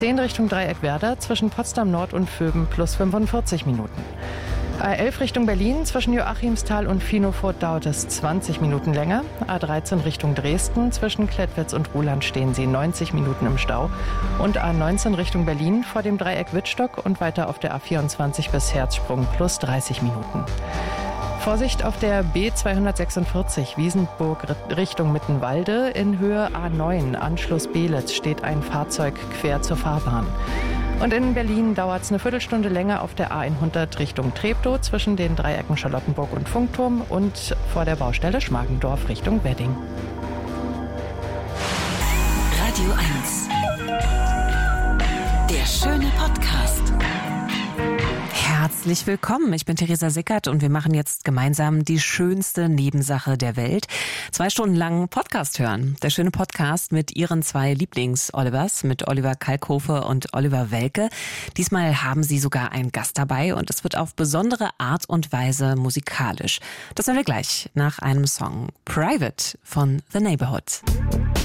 10 Richtung Dreieck-Werder zwischen Potsdam Nord und Vöben plus 45 Minuten. A11 Richtung Berlin zwischen Joachimsthal und Finofurt dauert es 20 Minuten länger. A13 Richtung Dresden zwischen Klettwitz und Ruhland stehen Sie 90 Minuten im Stau. Und A19 Richtung Berlin vor dem Dreieck Wittstock und weiter auf der A24 bis Herzsprung plus 30 Minuten. Vorsicht auf der B246 Wiesenburg Richtung Mittenwalde in Höhe A9 Anschluss Beelitz steht ein Fahrzeug quer zur Fahrbahn. Und in Berlin dauert es eine Viertelstunde länger auf der A100 Richtung Treptow zwischen den Dreiecken Charlottenburg und Funkturm und vor der Baustelle Schmargendorf Richtung Wedding. Radio 1. Der schöne Podcast. Herzlich willkommen, ich bin Theresa Sickert und wir machen jetzt gemeinsam die schönste Nebensache der Welt. 2 Stunden lang Podcast hören. Der schöne Podcast mit Ihren 2 Lieblings-Olivers, mit Oliver Kalkofe und Oliver Welke. Diesmal haben Sie sogar einen Gast dabei und es wird auf besondere Art und Weise musikalisch. Das hören wir gleich nach einem Song. Private von The Neighborhood.